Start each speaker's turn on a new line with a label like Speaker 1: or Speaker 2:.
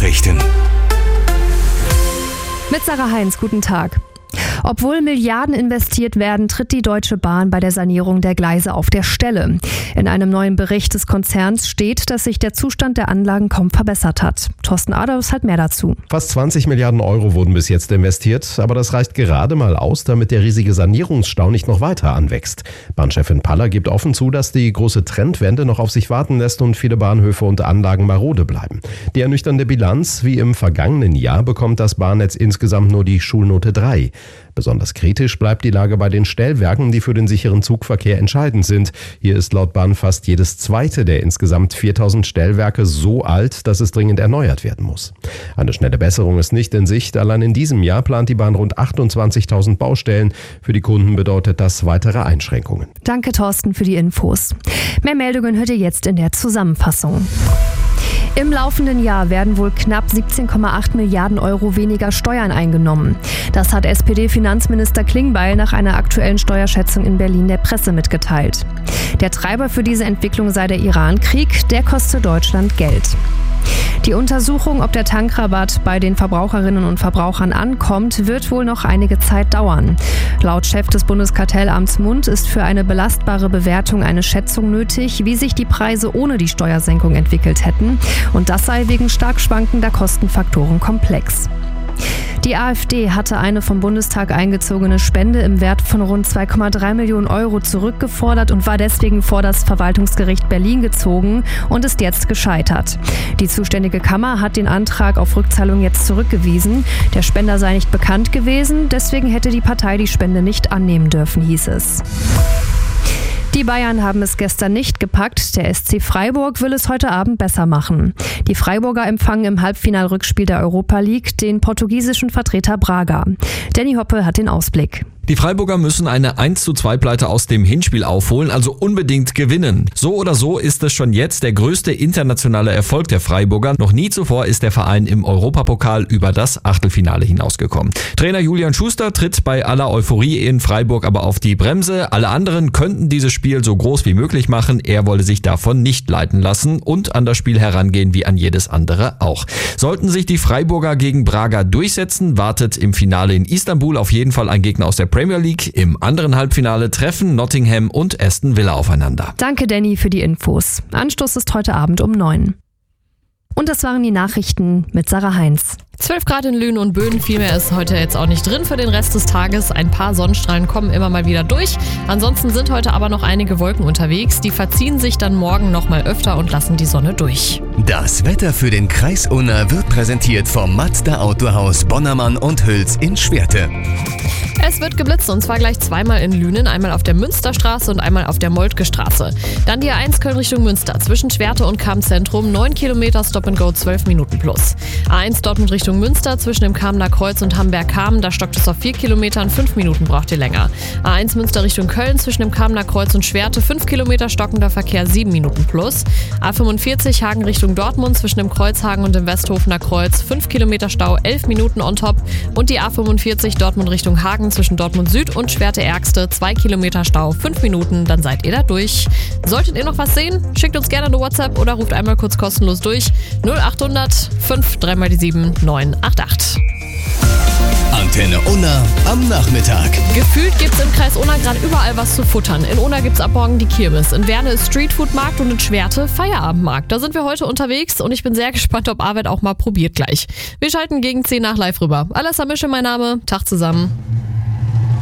Speaker 1: Nachrichten.
Speaker 2: Mit Sarah Heinz, guten Tag. Obwohl Milliarden investiert werden, tritt die Deutsche Bahn bei der Sanierung der Gleise auf der Stelle. In einem neuen Bericht des Konzerns steht, dass sich der Zustand der Anlagen kaum verbessert hat. Thorsten Adolfs hat mehr dazu.
Speaker 3: Fast 20 Milliarden Euro wurden bis jetzt investiert, aber das reicht gerade mal aus, damit der riesige Sanierungsstau nicht noch weiter anwächst. Bahnchefin Paller gibt offen zu, dass die große Trendwende noch auf sich warten lässt und viele Bahnhöfe und Anlagen marode bleiben. Die ernüchternde Bilanz: wie im vergangenen Jahr bekommt das Bahnnetz insgesamt nur die Schulnote 3. Besonders kritisch bleibt die Lage bei den Stellwerken, die für den sicheren Zugverkehr entscheidend sind. Hier ist laut Bahn fast jedes zweite der insgesamt 4000 Stellwerke so alt, dass es dringend erneuert werden muss. Eine schnelle Besserung ist nicht in Sicht. Allein in diesem Jahr plant die Bahn rund 28.000 Baustellen. Für die Kunden bedeutet das weitere Einschränkungen.
Speaker 2: Danke, Thorsten, für die Infos. Mehr Meldungen hört ihr jetzt in der Zusammenfassung. Im laufenden Jahr werden wohl knapp 17,8 Milliarden Euro weniger Steuern eingenommen. Das hat SPD-Finanzminister Klingbeil nach einer aktuellen Steuerschätzung in Berlin der Presse mitgeteilt. Der Treiber für diese Entwicklung sei der Iran-Krieg, der kostet Deutschland Geld. Die Untersuchung, ob der Tankrabatt bei den Verbraucherinnen und Verbrauchern ankommt, wird wohl noch einige Zeit dauern. Laut Chef des Bundeskartellamts Mund ist für eine belastbare Bewertung eine Schätzung nötig, wie sich die Preise ohne die Steuersenkung entwickelt hätten. Und das sei wegen stark schwankender Kostenfaktoren komplex. Die AfD hatte eine vom Bundestag eingezogene Spende im Wert von rund 2,3 Millionen Euro zurückgefordert und war deswegen vor das Verwaltungsgericht Berlin gezogen und ist jetzt gescheitert. Die zuständige Kammer hat den Antrag auf Rückzahlung jetzt zurückgewiesen. Der Spender sei nicht bekannt gewesen, deswegen hätte die Partei die Spende nicht annehmen dürfen, hieß es. Die Bayern haben es gestern nicht gepackt. Der SC Freiburg will es heute Abend besser machen. Die Freiburger empfangen im Halbfinalrückspiel der Europa League den portugiesischen Vertreter Braga. Danny Hoppe hat den Ausblick.
Speaker 4: Die Freiburger müssen eine 1:2-Pleite aus dem Hinspiel aufholen, also unbedingt gewinnen. So oder so ist es schon jetzt der größte internationale Erfolg der Freiburger. Noch nie zuvor ist der Verein im Europapokal über das Achtelfinale hinausgekommen. Trainer Julian Schuster tritt bei aller Euphorie in Freiburg aber auf die Bremse. Alle anderen könnten dieses Spiel so groß wie möglich machen. Er wolle sich davon nicht leiten lassen und an das Spiel herangehen wie an jedes andere auch. Sollten sich die Freiburger gegen Braga durchsetzen, wartet im Finale in Istanbul auf jeden Fall ein Gegner aus der Premier League. Im anderen Halbfinale treffen Nottingham und Aston Villa aufeinander.
Speaker 2: Danke, Danny, für die Infos. Anstoß ist heute Abend um 9. Und das waren die Nachrichten mit Sarah Heinz.
Speaker 5: 12 Grad in Lünen und Böen, viel mehr ist heute jetzt auch nicht drin für den Rest des Tages. Ein paar Sonnenstrahlen kommen immer mal wieder durch. Ansonsten sind heute aber noch einige Wolken unterwegs. Die verziehen sich dann morgen noch mal öfter und lassen die Sonne durch.
Speaker 1: Das Wetter für den Kreis Unna wird präsentiert vom Mazda Autohaus Bonnermann und Hüls in Schwerte.
Speaker 5: Es wird geblitzt und zwar gleich zweimal in Lünen, einmal auf der Münsterstraße und einmal auf der Moltke Straße. Dann die A1 Köln Richtung Münster zwischen Schwerte und Kammzentrum, 9 Kilometer Stop and Go, 12 Minuten plus. A1 Dortmund Richtung Münster zwischen dem Kamener Kreuz und Hamberg-Kamen, da stockt es auf 4 Kilometern, 5 Minuten braucht ihr länger. A1 Münster Richtung Köln zwischen dem Kamener Kreuz und Schwerte, 5 Kilometer stockender Verkehr, 7 Minuten plus. A45 Hagen Richtung Dortmund zwischen dem Kreuzhagen und dem Westhofener Kreuz, 5 Kilometer Stau, 11 Minuten on top. Und die A45 Dortmund Richtung Hagen zwischen Dortmund Süd und Schwerte-Ärgste, 2 Kilometer Stau, 5 Minuten, dann seid ihr da durch. Solltet ihr noch was sehen, schickt uns gerne eine WhatsApp oder ruft einmal kurz kostenlos durch 0800 5 3x7 988.
Speaker 1: Antenne Unna am Nachmittag.
Speaker 5: Gefühlt gibt's im Kreis Unna gerade überall was zu futtern. In Unna gibt's ab morgen die Kirmes. In Werne ist Streetfood-Markt und in Schwerte Feierabendmarkt. Da sind wir heute unterwegs und ich bin sehr gespannt, ob Arvid auch mal probiert gleich. Wir schalten gegen 10 nach live rüber. Alessa Mische mein Name. Tag zusammen.